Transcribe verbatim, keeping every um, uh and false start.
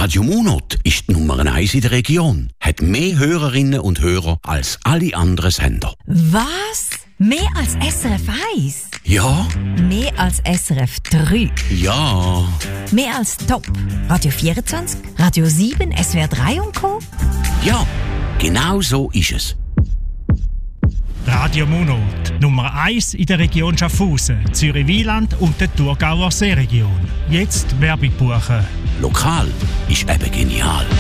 Radio Monat ist die Nummer eins in der Region. Hat mehr Hörerinnen und Hörer als alle anderen Sender. Was? Mehr als S R F eins? Ja. Mehr als S R F drei? Ja. Mehr als Top? Radio vierundzwanzig? Radio sieben? S W R drei und Co.? Ja, genau so ist es. Radio Monat, Nummer eins in der Region Schaffhausen, Zürich-Wieland und der Thurgauer Seeregion. Jetzt Werbung buchen. Lokal ist eben genial.